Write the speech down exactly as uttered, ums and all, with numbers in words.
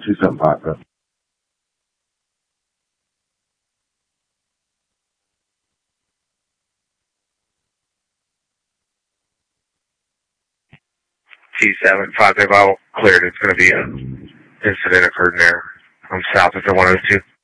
two seven five, bro. T seven five, I'll cleared. It's going to be an incident occurred in there. I'm south of the one oh two.